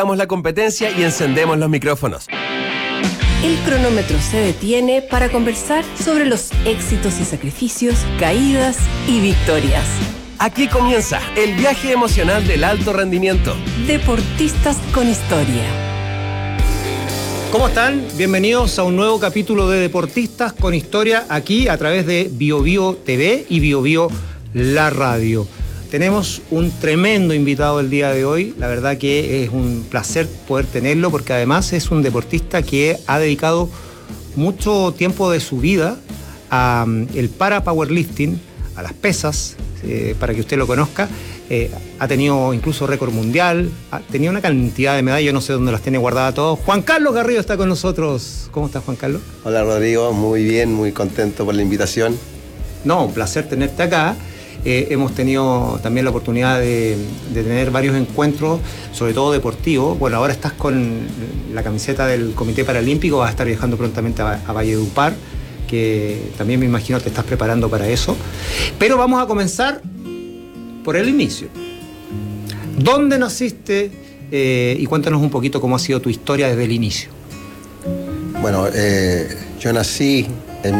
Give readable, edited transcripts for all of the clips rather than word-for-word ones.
Damos la competencia y encendemos los micrófonos. El cronómetro se detiene para conversar sobre los éxitos y sacrificios, caídas y victorias. Aquí comienza el viaje emocional del alto rendimiento. Deportistas con historia. ¿Cómo están? Bienvenidos a un nuevo capítulo de Deportistas con Historia, aquí a través de BioBio TV y BioBio La Radio. Tenemos un tremendo invitado el día de hoy, la verdad que es un placer poder tenerlo porque además es un deportista que ha dedicado mucho tiempo de su vida al para-powerlifting, a las pesas, para que usted lo conozca. Ha tenido incluso récord mundial, tenía una cantidad de medallas, yo no sé dónde las tiene guardadas todas. Juan Carlos Garrido está con nosotros. ¿Cómo estás, Juan Carlos? Hola, Rodrigo, muy bien, muy contento por la invitación. No, un placer tenerte acá. Hemos tenido también la oportunidad de tener varios encuentros, sobre todo deportivos. Bueno, ahora estás con la camiseta del Comité Paralímpico, vas a estar viajando prontamente a Valledupar, que también me imagino te estás preparando para eso. Pero vamos a comenzar por el inicio. ¿Dónde naciste? Y cuéntanos un poquito cómo ha sido tu historia desde el inicio. Bueno, yo nací en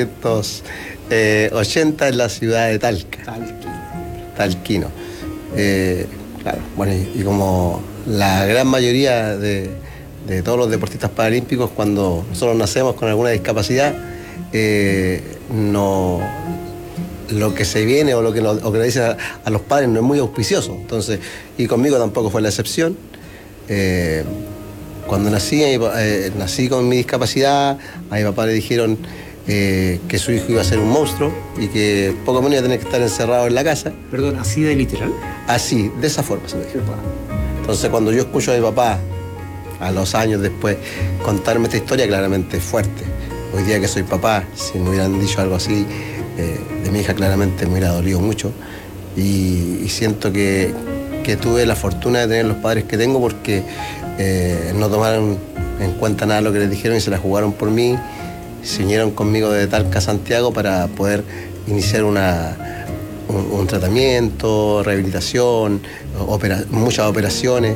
1980 en la ciudad de Talquino. Claro, bueno, y como la gran mayoría de todos los deportistas paralímpicos, cuando nosotros nacemos con alguna discapacidad, no, lo que se viene o lo que le dicen a los padres no es muy auspicioso. Entonces, y conmigo tampoco fue la excepción. Cuando nací con mi discapacidad, a mi papá le dijeron que su hijo iba a ser un monstruo y que poco menos iba a tener que estar encerrado en la casa. Perdón, ¿así de literal? Así, de esa forma se me dijo. Entonces, cuando yo escucho a mi papá, a los años después, contarme esta historia, claramente es fuerte. Hoy día que soy papá, si me hubieran dicho algo así de mi hija, claramente me hubiera dolido mucho. Y siento que tuve la fortuna de tener los padres que tengo porque no tomaron en cuenta nada de lo que les dijeron y se la jugaron por mí. Se unieron conmigo desde Talca a Santiago para poder iniciar un tratamiento, rehabilitación, muchas operaciones.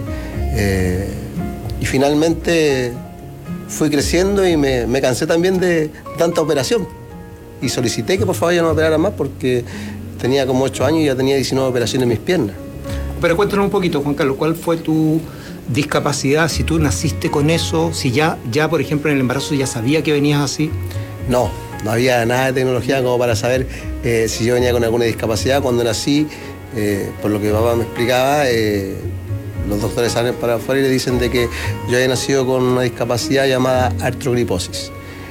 Y finalmente fui creciendo y me cansé también de tanta operación. Y solicité que por favor ya no me operaran más porque tenía como 8 años y ya tenía 19 operaciones en mis piernas. Pero cuéntanos un poquito, Juan Carlos, ¿cuál fue tu discapacidad? Si tú naciste con eso, si ya por ejemplo en el embarazo ya sabía que venías así. No había nada de tecnología como para saber si yo venía con alguna discapacidad. Cuando nací, por lo que mi papá me explicaba, los doctores salen para afuera y le dicen de que yo había nacido con una discapacidad llamada artrogriposis.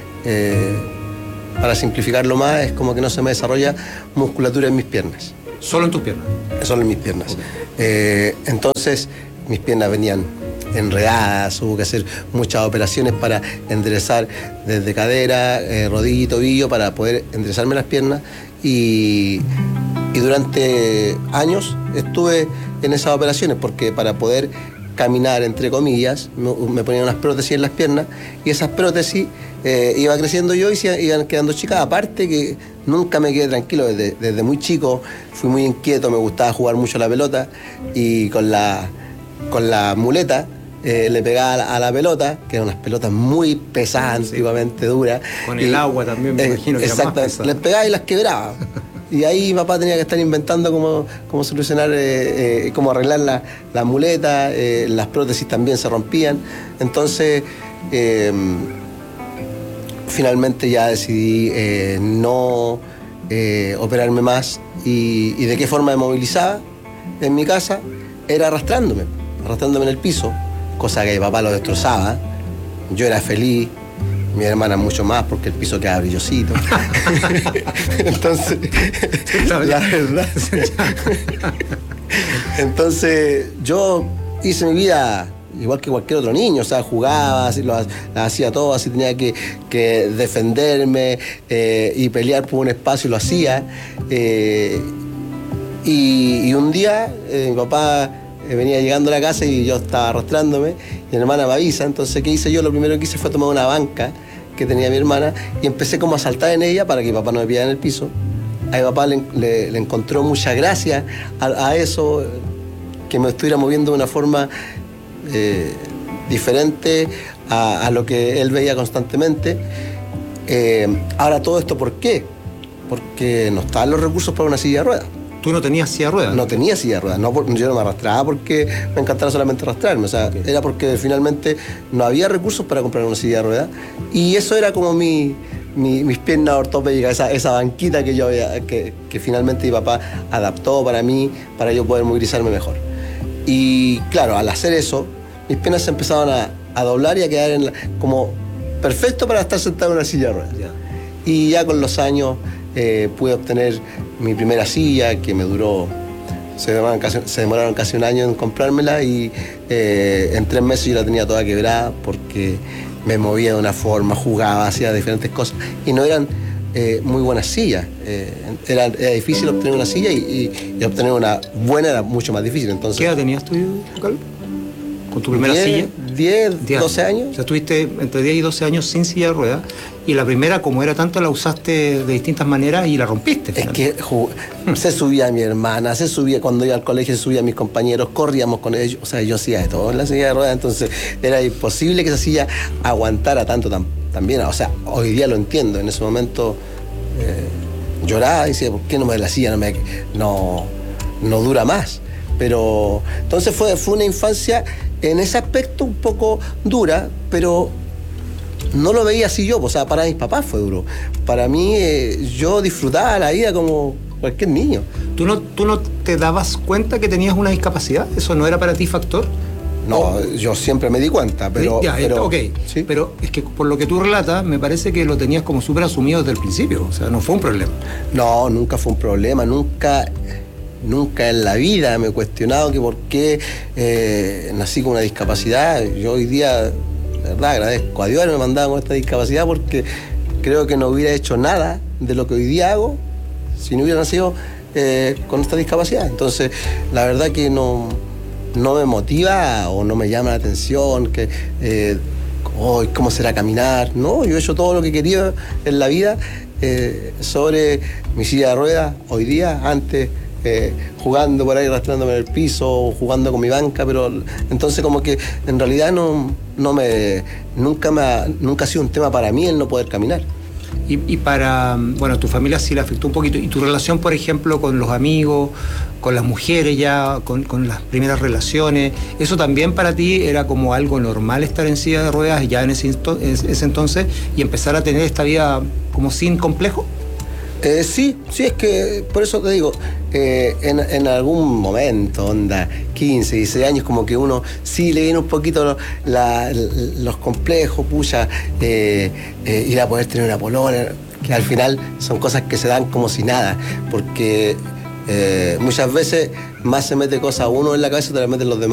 Para simplificarlo más, es como que no se me desarrolla musculatura en mis piernas. ¿Solo en tus piernas? Solo en mis piernas. Okay. Entonces, mis piernas venían enredadas, hubo que hacer muchas operaciones para enderezar desde cadera, rodilla y tobillo para poder enderezarme las piernas y durante años estuve en esas operaciones porque para poder caminar, entre comillas, me ponían unas prótesis en las piernas y esas prótesis iba creciendo yo y se iban quedando chicas. Aparte que nunca me quedé tranquilo, desde muy chico fui muy inquieto, me gustaba jugar mucho a la pelota y con la muleta le pegaba a la pelota, que eran unas pelotas muy pesadas, antiguamente duras. Con el agua también me imagino que exacto, era más pesada. Les pegaba y las quebraba. Y ahí mi papá tenía que estar inventando cómo solucionar, cómo arreglar la muleta, las prótesis también se rompían. Entonces, finalmente ya decidí no operarme más. Y de qué forma me movilizaba en mi casa era arrastrándome en el piso, cosa que mi papá lo destrozaba. Yo era feliz. Mi hermana mucho más porque el piso queda brillosito. Entonces, la verdad. Entonces, yo hice mi vida igual que cualquier otro niño, o sea, jugaba, así lo hacía todo, así tenía que defenderme y pelear por un espacio y lo hacía. Y un día mi papá venía llegando a la casa y yo estaba arrastrándome y mi hermana me avisa. Entonces, ¿qué hice yo? Lo primero que hice fue tomar una banca que tenía mi hermana y empecé como a saltar en ella para que mi papá no me pillara en el piso. A mi papá le encontró mucha gracia a eso, que me estuviera moviendo de una forma diferente a lo que él veía constantemente. Ahora todo esto, ¿por qué? Porque no estaban los recursos para una silla de ruedas. ¿Tú no tenías silla de ruedas? No tenía silla de ruedas, yo no me arrastraba porque me encantara solamente arrastrarme, o sea, era porque finalmente no había recursos para comprar una silla de ruedas, y eso era como mis piernas ortopédicas, esa banquita que yo había, que finalmente mi papá adaptó para mí, para yo poder movilizarme mejor. Y claro, al hacer eso, mis piernas se empezaban a doblar y a quedar como perfecto para estar sentado en una silla de ruedas. Y ya con los años pude obtener mi primera silla, que me duró, se demoraron casi un año en comprármela, y en 3 meses yo la tenía toda quebrada porque me movía de una forma, jugaba, hacía diferentes cosas, y no eran muy buenas sillas. Era difícil obtener una silla, y obtener una buena era mucho más difícil. Entonces, ¿qué edad tenías tú, Carlos, con tu primera silla? 10, 12 años. O sea, estuviste entre 10 y 12 años sin silla de ruedas, y la primera, como era tanto, la usaste de distintas maneras y la rompiste. Es que se subía mi hermana, se subía cuando iba al colegio, se subía mis compañeros, corríamos con ellos, o sea, yo hacía de todo en la silla de ruedas, entonces era imposible que esa silla aguantara tanto también. O sea, hoy día lo entiendo, en ese momento lloraba y decía, ¿por qué no me da la silla? No dura más. Pero entonces fue una infancia en ese aspecto un poco dura, pero no lo veía así yo. O sea, para mis papás fue duro. Para mí, yo disfrutaba la vida como cualquier niño. ¿Tú no te dabas cuenta que tenías una discapacidad? ¿Eso no era para ti factor? No, yo siempre me di cuenta, pero... Ok, ¿sí? Pero es que por lo que tú relatas, me parece que lo tenías como súper asumido desde el principio. O sea, no fue un problema. No, nunca fue un problema, nunca en la vida me he cuestionado que por qué nací con una discapacidad. Yo hoy día, de verdad, agradezco a Dios haberme mandado con esta discapacidad, porque creo que no hubiera hecho nada de lo que hoy día hago si no hubiera nacido con esta discapacidad. Entonces, la verdad que no me motiva o no me llama la atención que cómo será caminar. No, yo he hecho todo lo que quería en la vida sobre mi silla de ruedas hoy día, antes jugando por ahí, arrastrándome en el piso, jugando con mi banca, pero entonces como que en realidad nunca ha sido un tema para mí el no poder caminar. Y para, bueno, tu familia sí le afectó un poquito. ¿Y tu relación, por ejemplo, con los amigos, con las mujeres ya, con las primeras relaciones, eso también para ti era como algo normal, estar en silla de ruedas ya en ese entonces, y empezar a tener esta vida como sin complejo? Sí, es que por eso te digo, en algún momento, onda 15, 16 años, como que uno sí le viene un poquito los complejos, ir a poder tener una polola, que al final son cosas que se dan como si nada, porque muchas veces más se mete cosas uno en la cabeza, te las meten los demás.